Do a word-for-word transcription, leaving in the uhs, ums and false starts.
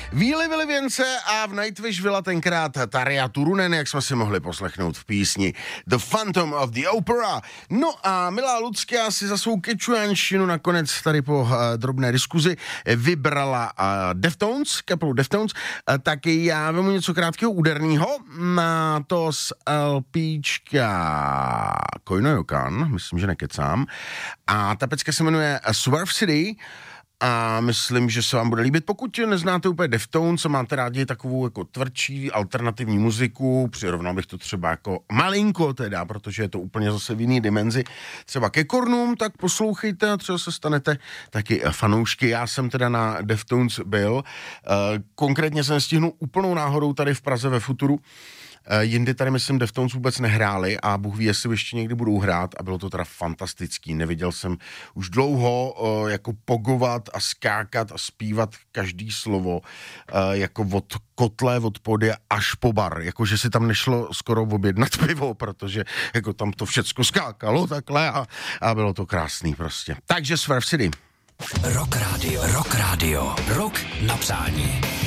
Víly byly věnce a v Nightwish byla tenkrát Tarja Turunen, jak jsme si mohli poslechnout v písni The Phantom of the Opera. No a milá Lucka si za svou kečuanštinu nakonec tady po uh, drobné diskuzi vybrala uh, Deftones, kapelu Deftones, uh, tak já vemu něco krátkého úderného na to z LPčka Koino Jokan, myslím, že nekecám. A ta pecka se jmenuje Swerve City a myslím, že se vám bude líbit. Pokud neznáte úplně Deftones a máte rádi takovou jako tvrdší alternativní muziku, přirovnal bych to třeba jako malinko teda, protože je to úplně zase v jiný dimenzi, třeba ke Kornům, tak poslouchejte a třeba se stanete taky fanoušky. Já jsem teda na Deftones byl, konkrétně jsem stihnul úplnou náhodou tady v Praze ve Futuru. Jindy tady, myslím, Deftones vůbec nehráli a Bůh ví, jestli ještě někdy budou hrát a bylo to teda fantastický. Neviděl jsem už dlouho uh, jako pogovat a skákat a zpívat každý slovo uh, jako od kotle, od podia až po bar. Jakože si tam nešlo skoro objednat pivo, protože jako tam to všecko skákalo takhle a, a bylo to krásný prostě. Takže Swerve City. Rock Radio, Rock Radio, Rock na přání.